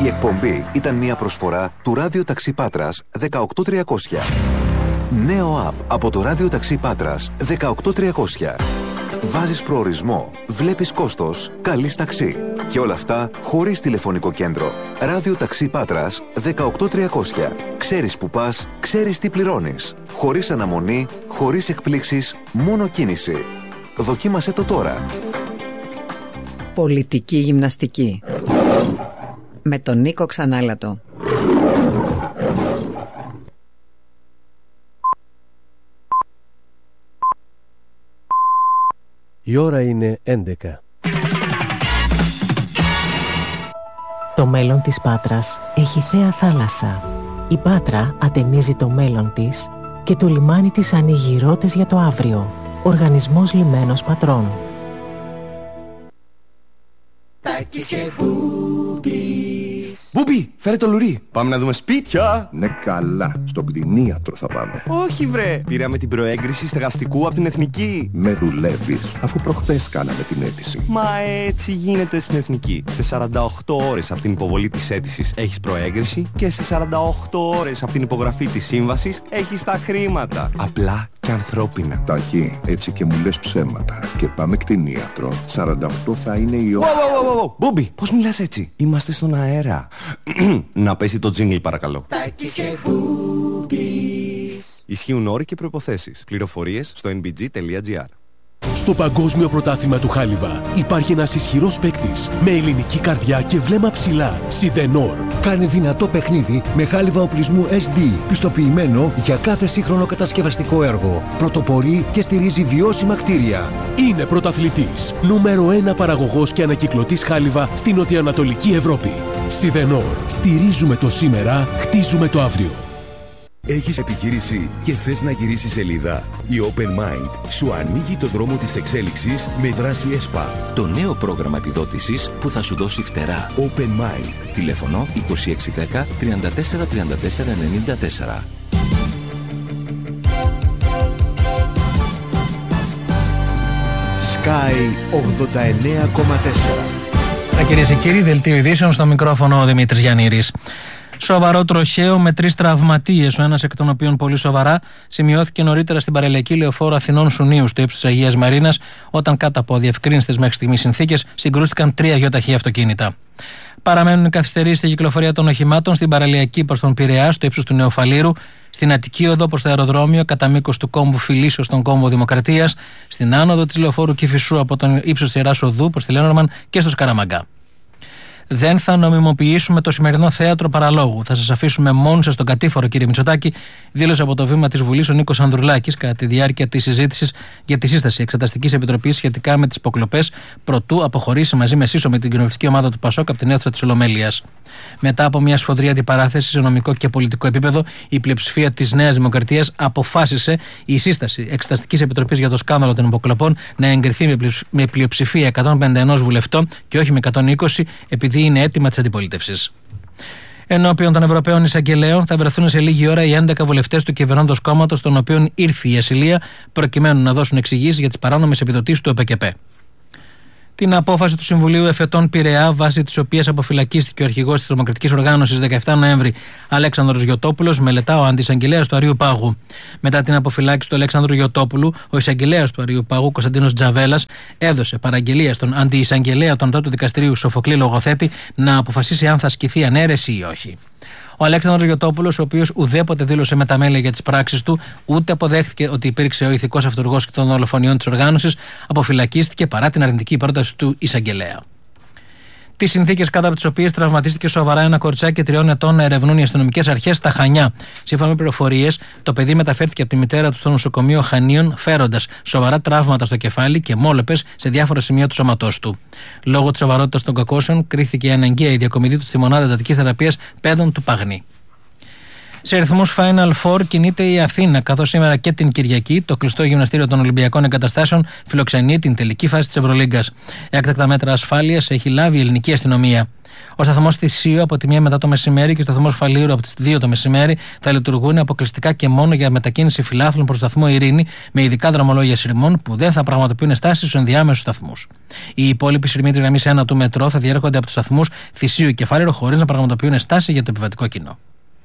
Η εκπομπή ήταν μια προσφορά του Ράδιο Ταξί Πάτρας 18300. Νέο app από το Ράδιο Ταξί Πάτρας 18300. Βάζεις προορισμό, βλέπεις κόστος, καλείς ταξί. Και όλα αυτά χωρίς τηλεφωνικό κέντρο. Ράδιο Ταξί Πάτρας 18300. Ξέρεις που πας, ξέρεις τι πληρώνεις. Χωρίς αναμονή, χωρίς εκπλήξεις, μόνο κίνηση. Δοκίμασέ το τώρα. Πολιτική γυμναστική με τον Νίκο Ξανάλατο. Η ώρα είναι 11. Το μέλλον της Πάτρας έχει θέα θάλασσα. Η Πάτρα ατενίζει το μέλλον της και το λιμάνι της ανοίγει ρότες για το αύριο. Οργανισμός Λιμένος Πατρών. Μπούμπι, φέρε το λουρί. Πάμε να δούμε σπίτια. Ναι, καλά. Στον κτηνίατρο θα πάμε. Όχι, βρε. Πήραμε την προέγκριση στεγαστικού από την Εθνική. Με δουλεύεις, αφού προχτές κάναμε την αίτηση. Μα έτσι γίνεται στην Εθνική. Σε 48 ώρες από την υποβολή της αίτησης έχεις προέγκριση και σε 48 ώρες από την υπογραφή της σύμβασης έχεις τα χρήματα. Απλά και ανθρώπινα. Τάκη, έτσι και μου λες ψέματα. Και πάμε κτηνίατρο. 48 θα είναι η ώρα. Μπούμπι, πώς μιλάς έτσι? Είμαστε στον αέρα. Να πέσει το τζίνγκλ παρακαλώ. Ισχύουν όροι και προϋποθέσεις. Πληροφορίες στο nbg.gr. Στο Παγκόσμιο Πρωτάθλημα του Χάλιβα υπάρχει ένας ισχυρός παίκτης με ελληνική καρδιά και βλέμμα ψηλά. Σιδενόρ. Κάνει δυνατό παιχνίδι με χάλιβα οπλισμού SD, πιστοποιημένο για κάθε σύγχρονο κατασκευαστικό έργο. Πρωτοπορεί και στηρίζει βιώσιμα κτίρια. Είναι πρωταθλητής. Νούμερο 1 παραγωγός και ανακυκλωτής χάλιβα στην νοτιοανατολική Ευρώπη. Σιδενόρ. Στηρίζουμε το σήμερα, χτίζουμε το αύριο. Έχεις επιχείρηση και θες να γυρίσεις σελίδα? Η Open Mind σου ανοίγει το δρόμο της εξέλιξης με δράση ΕΣΠΑ. Το νέο πρόγραμμα επιδότησης που θα σου δώσει φτερά. Open Mind. Τηλέφωνο 2610 34 34 94. Sky 89,4. Κυρίες και κύριοι, δελτίο ειδήσεων, στο μικρόφωνο ο Δημήτρης Γιαννήρης. Σοβαρό τροχαίο με 3 τραυματίες, ο ένας εκ των οποίων πολύ σοβαρά, σημειώθηκε νωρίτερα στην παραλιακή λεωφόρο Αθηνών Σουνίου στο ύψος της Αγίας Μαρίνας, όταν κάτω από αδιευκρίνηστες μέχρι στιγμής συνθήκες συγκρούστηκαν 3 γιοταχή αυτοκίνητα. Παραμένουν οι καθυστερήσεις στη κυκλοφορία των οχημάτων στην παραλιακή προς τον Πειραιά, στο ύψος του Νεοφαλήρου, στην Αττική οδό προς το αεροδρόμιο, κατά μήκος του κόμβου Φιλίσεως στον κόμβο Δημοκρατίας, στην άνοδο της λεωφόρου Κηφισού από τον ύψος της Ιεράς Οδού προς τη Λένορμαν και στο Σκαραμαγκά. Δεν θα νομιμοποιήσουμε το σημερινό θέατρο παραλόγου. Θα σας αφήσουμε μόνους σας στον κατήφορο, κύριε Μητσοτάκη, δήλωσε από το βήμα της Βουλής ο Νίκος Ανδρουλάκης κατά τη διάρκεια της συζήτησης για τη σύσταση Εξεταστικής Επιτροπής σχετικά με τις υποκλοπές, προτού αποχωρήσει μαζί με σύσσωμη την κοινοβουλευτική ομάδα του ΠΑΣΟΚ από την αίθουσα της Ολομέλειας. Μετά από μια σφοδρή αντιπαράθεση σε νομικό και πολιτικό επίπεδο, η πλειοψηφία της Νέας Δημοκρατίας αποφάσισε η σύσταση Εξεταστικής Επιτροπής για το σκάνδαλο των υποκλοπών να εγκριθεί με πλειοψηφία 151 βουλευτών και όχι με 120, επειδή είναι έτοιμα της αντιπολίτευσης. Ενώπιον των Ευρωπαίων Εισαγγελέων θα βρεθούν σε λίγη ώρα οι 11 βουλευτές του κυβερνώντος κόμματος, των οποίων ήρθε η ασυλία, προκειμένου να δώσουν εξηγήσεις για τις παράνομες επιδοτήσεις του ΕΠΚΕ. Την απόφαση του Συμβουλίου Εφετών Πειραιά, βάσει της οποίας αποφυλακίστηκε ο αρχηγός της τρομοκρατικής οργάνωσης 17 Νοέμβρη, Αλέξανδρος Γιωτόπουλος, μελετά ο αντισαγγελέας του Αριού Πάγου. Μετά την αποφυλάκηση του Αλέξανδρου Γιωτόπουλου, ο εισαγγελέας του Αριού Πάγου, Κωνσταντίνος Τζαβέλας, έδωσε παραγγελία στον αντιεισαγγελέα των του δικαστηρίου Σοφοκλή Λογοθέτη να αποφασίσει αν θα ασκηθεί ανέρεση ή όχι. Ο Αλέξανδρος Γιωτόπουλος, ο οποίος ουδέποτε δήλωσε μεταμέλεια για τις πράξεις του, ούτε αποδέχθηκε ότι υπήρξε ο ηθικός αυτουργός των δολοφονιών της οργάνωσης, αποφυλακίστηκε παρά την αρνητική πρόταση του εισαγγελέα. Τις συνθήκες κάτω από τις οποίες τραυματίστηκε σοβαρά ένα κοριτσάκι 3 ετών να ερευνούν οι αστυνομικές αρχές στα Χανιά. Σύμφωνα με πληροφορίες, το παιδί μεταφέρθηκε από τη μητέρα του στο νοσοκομείο Χανίων, φέροντας σοβαρά τραύματα στο κεφάλι και μόλεπες σε διάφορα σημεία του σώματός του. Λόγω της σοβαρότητας των κακώσεων, κρίθηκε αναγκαία η διακομιδή του στη μονάδα εντατικής θεραπείας παιδών του Παγνή. Σε ρυθμούς Final Four κινείται η Αθήνα, καθώς σήμερα και την Κυριακή το κλειστό γυμναστήριο των Ολυμπιακών Εγκαταστάσεων φιλοξενεί την τελική φάση της Ευρωλίγκας. Έκτακτα μέτρα ασφάλειας έχει λάβει η ελληνική αστυνομία. Ο σταθμός Θησίου από τη 1 μετά το μεσημέρι και ο σταθμός Φαλήρου από τις 2 το μεσημέρι θα λειτουργούν αποκλειστικά και μόνο για μετακίνηση φιλάθλων προς το σταθμό Ειρήνη, με ειδικά δρομολόγια σειρμών που δεν θα πραγματοποιούν στάσεις στους ενδιάμεσους σταθμούς. Οι υπόλοιποι σειρμοί της γραμμής 1 του μετρό θα διέρχονται από τους σταθμούς Θησίου και Φαλήρου χωρίς να πραγματοποιούν στάση για το επιβατικό κοινό.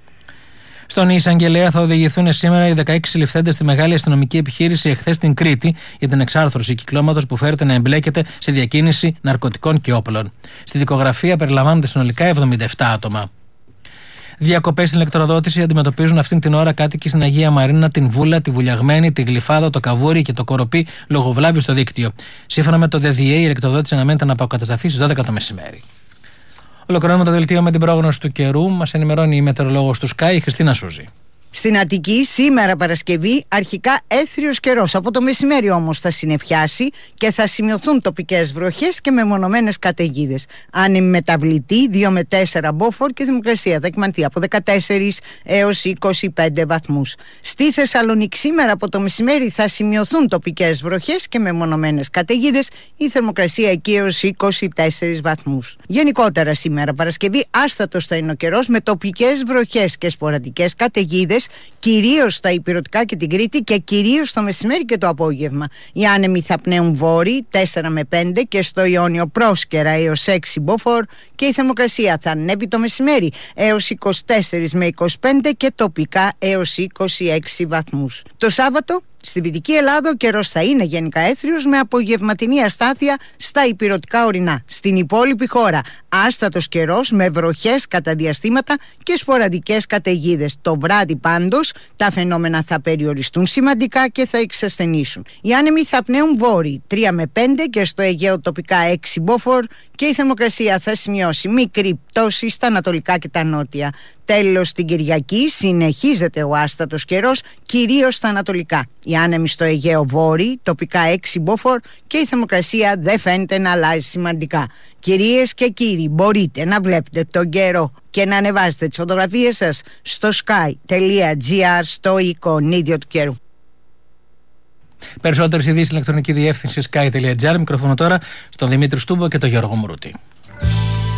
Στον Εισαγγελέα θα οδηγηθούν σήμερα οι 16 συλληφθέντες στη μεγάλη αστυνομική επιχείρηση εχθές στην Κρήτη για την εξάρθρωση κυκλώματος που φέρεται να εμπλέκεται σε διακίνηση ναρκωτικών και όπλων. Στη δικογραφία περιλαμβάνονται συνολικά 77 άτομα. Διακοπές στην ηλεκτροδότηση αντιμετωπίζουν αυτήν την ώρα κάτοικοι στην Αγία Μαρίνα, την Βούλα, τη Βουλιαγμένη, τη Γλυφάδα, το Καβούρι και το Κοροπή λόγω βλάβης στο δίκτυο. Σύμφωνα με το ΔΔΕ, η ηλεκτροδότηση αναμένεται να αποκατασταθεί στις 12 το μεσημέρι. Ολοκληρώνουμε το δελτίο με την πρόγνωση του καιρού. Μας ενημερώνει η μετεωρολόγος του Sky, η Χριστίνα Σούζη. Στην Αττική σήμερα Παρασκευή αρχικά έθριος καιρός. Από το μεσημέρι όμως θα συννεφιάσει και θα σημειωθούν τοπικές βροχές και μεμονωμένες καταιγίδες. Άνεμη μεταβλητή 2 με 4 μποφόρ και θερμοκρασία θα κυμανθεί από 14 έως 25 βαθμούς. Στη Θεσσαλονίκη σήμερα από το μεσημέρι θα σημειωθούν τοπικές βροχές και μεμονωμένες καταιγίδες, η θερμοκρασία εκεί έως 24 βαθμούς. Γενικότερα σήμερα Παρασκευή άστατος θα είναι ο καιρός με τοπικές βροχές και σποραδικές καταιγίδες, κυρίως στα ηπειρωτικά και την Κρήτη και κυρίως το μεσημέρι και το απόγευμα. Οι άνεμοι θα πνέουν βόρειοι 4 με 5 και στο Ιόνιο πρόσκαιρα έως 6 μποφόρ και η θερμοκρασία θα ανέβει το μεσημέρι έως 24 με 25 και τοπικά έως 26 βαθμούς. Το Σάββατο στη Δυτική Ελλάδα ο καιρός θα είναι γενικά έθριος με απογευματινή αστάθεια στα ηπειρωτικά ορεινά. Στην υπόλοιπη χώρα άστατος καιρός με βροχές κατά διαστήματα και σποραδικές καταιγίδες. Το βράδυ πάντως τα φαινόμενα θα περιοριστούν σημαντικά και θα εξασθενήσουν. Οι άνεμοι θα πνέουν βόρειοι 3 με 5 και στο Αιγαίο τοπικά 6 μποφόρ και η θερμοκρασία θα σημειώσει μικρή πτώση στα ανατολικά και τα νότια. Τέλος, την Κυριακή συνεχίζεται ο άστατος καιρός, κυρίως στα ανατολικά. Οι άνεμοι στο Αιγαίο βόρειοι, τοπικά 6 μποφόρ και η θερμοκρασία δεν φαίνεται να αλλάζει σημαντικά. Κυρίες και κύριοι, μπορείτε να βλέπετε τον καιρό και να ανεβάζετε τις φωτογραφίες σας στο sky.gr στο εικονίδιο του καιρού. Περισσότερες ειδήσεις στην ηλεκτρονική διεύθυνση sky.gr. Μικρόφωνο τώρα στον Δημήτρη Στούμπο και τον Γιώργο Μουρούτη.